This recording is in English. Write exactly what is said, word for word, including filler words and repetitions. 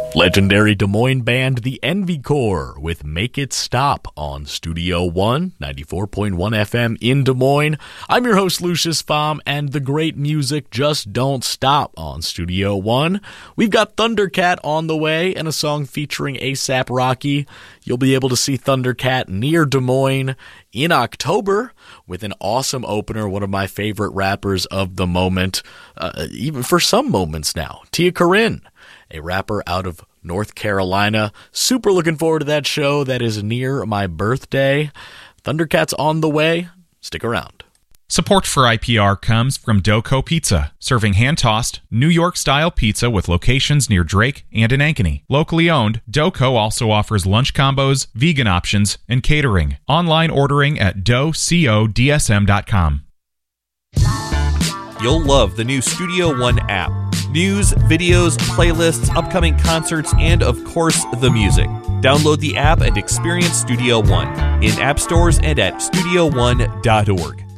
Legendary Des Moines band The Envy Corps with Make It Stop on Studio One, ninety-four point one F M in Des Moines. I'm your host, Lucius Pham, and the great music just don't stop on Studio One. We've got Thundercat on the way and a song featuring A$AP Rocky. You'll be able to see Thundercat near Des Moines in October with an awesome opener, one of my favorite rappers of the moment, uh, even for some moments now, Tia Corinne, a rapper out of North Carolina. Super looking forward to that show. That is near my birthday. Thundercat's on the way. Stick around. Support for I P R comes from Doco Pizza, serving hand-tossed, New York-style pizza with locations near Drake and in Ankeny. Locally owned, Doco also offers lunch combos, vegan options, and catering. Online ordering at doco d s m dot com. You'll love the new Studio One app. News, videos, playlists, upcoming concerts, and of course, the music. Download the app and experience Studio One in app stores and at studio one dot org.